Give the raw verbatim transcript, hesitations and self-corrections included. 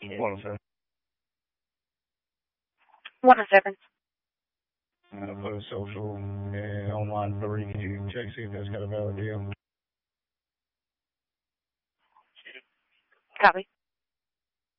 one oh seven. one oh seven. Uh, put a social and online delivery. Can you check see if that's got a valid deal? Copy.